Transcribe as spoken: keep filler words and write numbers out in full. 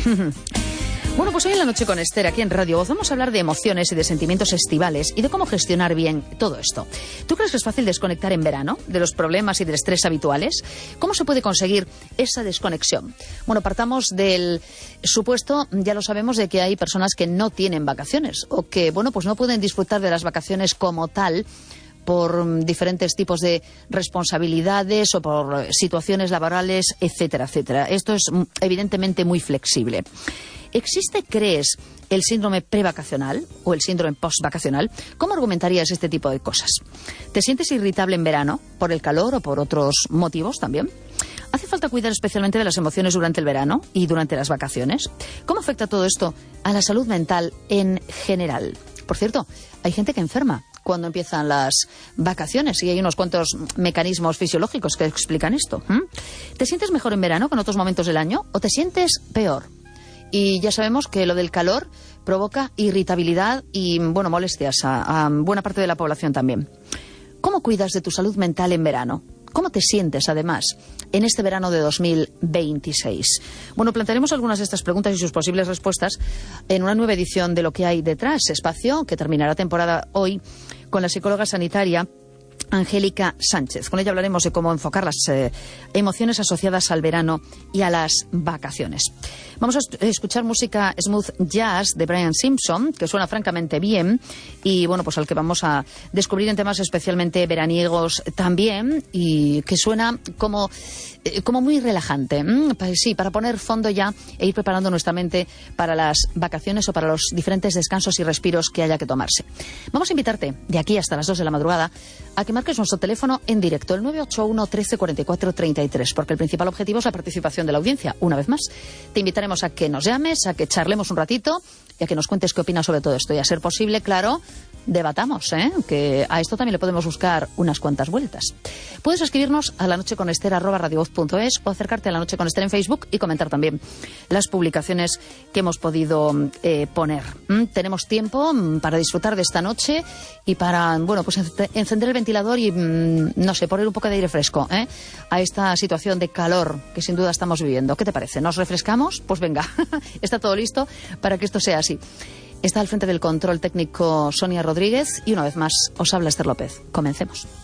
Bueno, pues hoy en La Noche con Esther, aquí en Radio Voz, vamos a hablar de emociones y de sentimientos estivales y de cómo gestionar bien todo esto. ¿Tú crees que es fácil desconectar en verano de los problemas y del estrés habituales? ¿Cómo se puede conseguir esa desconexión? Bueno, partamos del supuesto, ya lo sabemos, de que hay personas que no tienen vacaciones o que, bueno, pues no pueden disfrutar de las vacaciones como tal por diferentes tipos de responsabilidades o por situaciones laborales, etcétera, etcétera. Esto es evidentemente muy flexible. ¿Existe, crees, el síndrome prevacacional o el síndrome postvacacional? ¿Cómo argumentarías este tipo de cosas? ¿Te sientes irritable en verano por el calor o por otros motivos también? ¿Hace falta cuidar especialmente de las emociones durante el verano y durante las vacaciones? ¿Cómo afecta todo esto a la salud mental en general? Por cierto, hay gente que enferma cuando empiezan las vacaciones y hay unos cuantos mecanismos fisiológicos que explican esto. ¿Mm? ¿Te sientes mejor en verano que en otros momentos del año o te sientes peor? Y ya sabemos que lo del calor provoca irritabilidad y, bueno, molestias a, a buena parte de la población también. ¿Cómo cuidas de tu salud mental en verano? ¿Cómo te sientes, además, en este verano de dos mil veintiséis? Bueno, plantearemos algunas de estas preguntas y sus posibles respuestas en una nueva edición de Lo que hay detrás, espacio que terminará temporada hoy con la psicóloga sanitaria Angélica Sánchez. Con ella hablaremos de cómo enfocar las eh, emociones asociadas al verano y a las vacaciones. Vamos a escuchar música smooth jazz de Brian Simpson, que suena francamente bien y, bueno, pues al que vamos a descubrir en temas especialmente veraniegos también y que suena como, eh, como muy relajante. Mm, sí, para poner fondo ya e ir preparando nuestra mente para las vacaciones o para los diferentes descansos y respiros que haya que tomarse. Vamos a invitarte de aquí hasta las dos de la madrugada a que marques nuestro teléfono en directo, el nueve ocho uno, trece, cuarenta y cuatro, treinta y tres, porque el principal objetivo es la participación de la audiencia. Una vez más, te invitaremos a que nos llames, a que charlemos un ratito y a que nos cuentes qué opinas sobre todo esto. Y a ser posible, claro, debatamos, ¿eh? Que a esto también le podemos buscar unas cuantas vueltas. Puedes escribirnos a lanocheconester arroba radiovoz punto es o acercarte a La Noche con Esther en Facebook y comentar también las publicaciones que hemos podido eh, poner. ¿Mm? Tenemos tiempo para disfrutar de esta noche y para, bueno, pues encender el ventilador y, mmm, no sé, poner un poco de aire fresco ¿eh? a esta situación de calor que sin duda estamos viviendo. ¿Qué te parece? ¿Nos refrescamos? Pues venga, está todo listo para que esto sea así. Está al frente del control técnico Sonia Rodríguez y una vez más os habla Esther López. Comencemos.